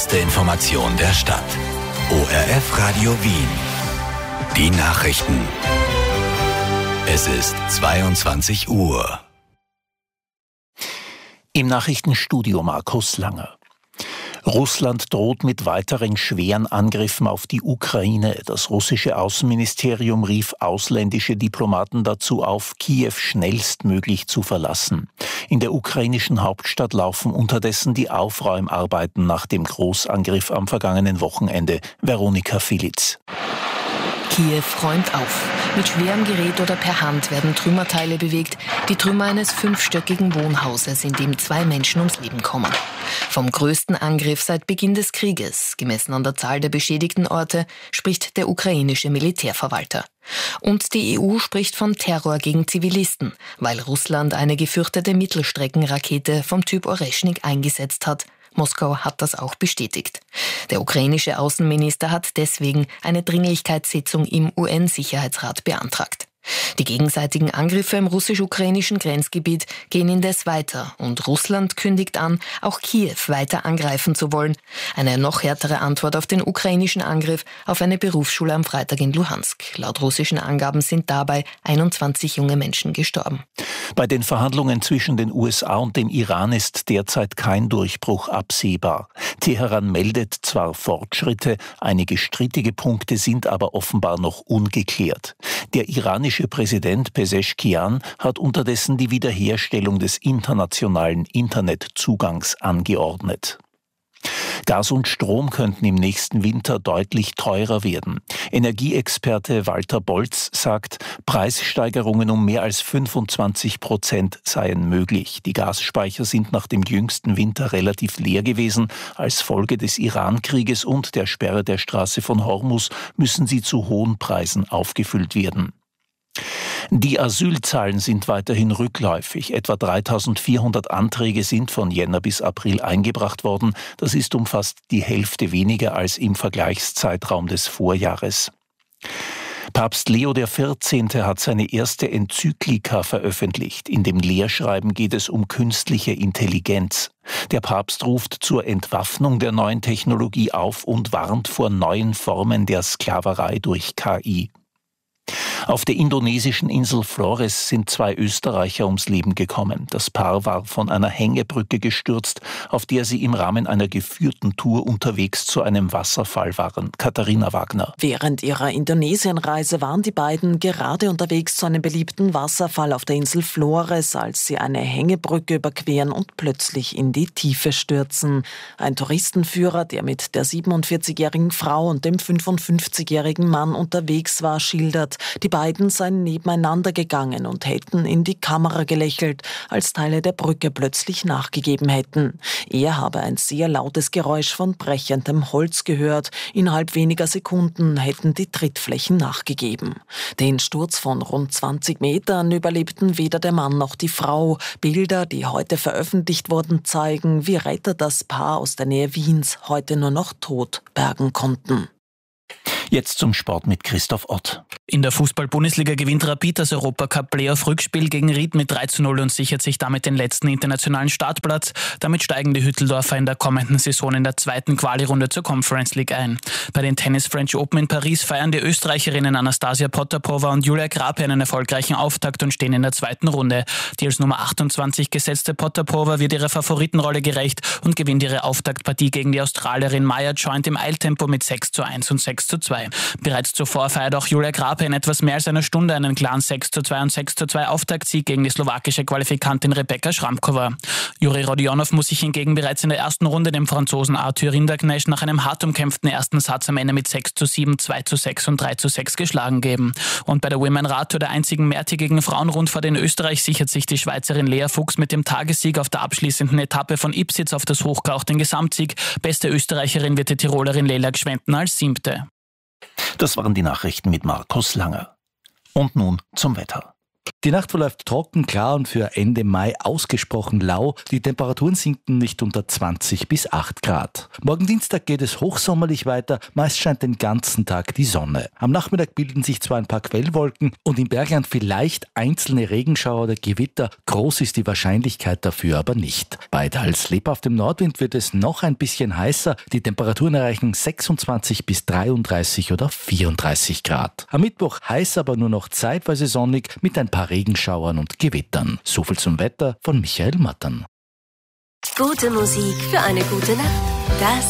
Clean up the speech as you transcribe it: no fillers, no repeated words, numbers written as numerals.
Die Information der Stadt. ORF Radio Wien. Die Nachrichten. Es ist 22 Uhr. Im Nachrichtenstudio Markus Langer. Russland droht mit weiteren schweren Angriffen auf die Ukraine. Das russische Außenministerium rief ausländische Diplomaten dazu auf, Kiew schnellstmöglich zu verlassen. In der ukrainischen Hauptstadt laufen unterdessen die Aufräumarbeiten nach dem Großangriff am vergangenen Wochenende. Veronika Filitz. Kiew räumt auf. Mit schwerem Gerät oder per Hand werden Trümmerteile bewegt. Die Trümmer eines 5-stöckigen Wohnhauses, in dem 2 Menschen ums Leben kommen. Vom größten Angriff seit Beginn des Krieges, gemessen an der Zahl der beschädigten Orte, spricht der ukrainische Militärverwalter. Und die EU spricht von Terror gegen Zivilisten, weil Russland eine gefürchtete Mittelstreckenrakete vom Typ Oreschnik eingesetzt hat. Moskau hat das auch bestätigt. Der ukrainische Außenminister hat deswegen eine Dringlichkeitssitzung im UN-Sicherheitsrat beantragt. Die gegenseitigen Angriffe im russisch-ukrainischen Grenzgebiet gehen indes weiter und Russland kündigt an, auch Kiew weiter angreifen zu wollen. Eine noch härtere Antwort auf den ukrainischen Angriff auf eine Berufsschule am Freitag in Luhansk. Laut russischen Angaben sind dabei 21 junge Menschen gestorben. Bei den Verhandlungen zwischen den USA und dem Iran ist derzeit kein Durchbruch absehbar. Teheran meldet zwar Fortschritte, einige strittige Punkte sind aber offenbar noch ungeklärt. Der iranische Präsident Pezeshkian hat unterdessen die Wiederherstellung des internationalen Internetzugangs angeordnet. Gas und Strom könnten im nächsten Winter deutlich teurer werden. Energieexperte Walter Bolz sagt, Preissteigerungen um mehr als 25% seien möglich. Die Gasspeicher sind nach dem jüngsten Winter relativ leer gewesen. Als Folge des Iran-Krieges und der Sperre der Straße von Hormuz müssen sie zu hohen Preisen aufgefüllt werden. Die Asylzahlen sind weiterhin rückläufig. Etwa 3.400 Anträge sind von Jänner bis April eingebracht worden. Das ist um fast die Hälfte weniger als im Vergleichszeitraum des Vorjahres. Papst Leo XIV. Hat seine erste Enzyklika veröffentlicht. In dem Lehrschreiben geht es um künstliche Intelligenz. Der Papst ruft zur Entwaffnung der neuen Technologie auf und warnt vor neuen Formen der Sklaverei durch KI. Auf der indonesischen Insel Flores sind 2 Österreicher ums Leben gekommen. Das Paar war von einer Hängebrücke gestürzt, auf der sie im Rahmen einer geführten Tour unterwegs zu einem Wasserfall waren. Katharina Wagner. Während ihrer Indonesienreise waren die beiden gerade unterwegs zu einem beliebten Wasserfall auf der Insel Flores, als sie eine Hängebrücke überqueren und plötzlich in die Tiefe stürzen. Ein Touristenführer, der mit der 47-jährigen Frau und dem 55-jährigen Mann unterwegs war, schildert, die beiden seien nebeneinander gegangen und hätten in die Kamera gelächelt, als Teile der Brücke plötzlich nachgegeben hätten. Er habe ein sehr lautes Geräusch von brechendem Holz gehört. Innerhalb weniger Sekunden hätten die Trittflächen nachgegeben. Den Sturz von rund 20 Metern überlebten weder der Mann noch die Frau. Bilder, die heute veröffentlicht wurden, zeigen, wie Retter das Paar aus der Nähe Wiens heute nur noch tot bergen konnten. Jetzt zum Sport mit Christoph Ott. In der Fußball-Bundesliga gewinnt Rapid das Europacup-Playoff-Rückspiel gegen Ried mit 3:0 und sichert sich damit den letzten internationalen Startplatz. Damit steigen die Hütteldorfer in der kommenden Saison in der 2. Quali-Runde zur Conference League ein. Bei den Tennis French Open in Paris feiern die Österreicherinnen Anastasia Potapova und Julia Grapé einen erfolgreichen Auftakt und stehen in der 2. Runde. Die als Nummer 28 gesetzte Potapova wird ihrer Favoritenrolle gerecht und gewinnt ihre Auftaktpartie gegen die Australierin Maya Joint im Eiltempo mit 6:1 und 6:2. Bereits zuvor feiert auch Julia Grapé in etwas mehr als einer Stunde einen klaren 6:2 und 6:2 Auftaktsieg gegen die slowakische Qualifikantin Rebeka Šramková. Juri Rodionov muss sich hingegen bereits in der ersten Runde dem Franzosen Arthur Rinderknecht nach einem hart umkämpften ersten Satz am Ende mit 6:7, 2:6 und 3:6 geschlagen geben. Und bei der Women Radtour, der einzigen mehrtägigen Frauenrundfahrt in Österreich, sichert sich die Schweizerin Lea Fuchs mit dem Tagessieg auf der abschließenden Etappe von Ipsitz auf das Hochgau auch den Gesamtsieg. Beste Österreicherin wird die Tirolerin Leila Gschwendtner als 7. Das waren die Nachrichten mit Markus Langer. Und nun zum Wetter. Die Nacht verläuft trocken, klar und für Ende Mai ausgesprochen lau. Die Temperaturen sinken nicht unter 20 bis 8 Grad. Morgen Dienstag geht es hochsommerlich weiter. Meist scheint den ganzen Tag die Sonne. Am Nachmittag bilden sich zwar ein paar Quellwolken und im Bergland vielleicht einzelne Regenschauer oder Gewitter. Groß ist die Wahrscheinlichkeit dafür aber nicht. Bei teils lebhaftem Nordwind wird es noch ein bisschen heißer. Die Temperaturen erreichen 26 bis 33 oder 34 Grad. Am Mittwoch heiß, aber nur noch zeitweise sonnig mit ein paar Regenschauern und Gewittern. Soviel zum Wetter von Michael Mattern. Gute Musik für eine gute Nacht. Das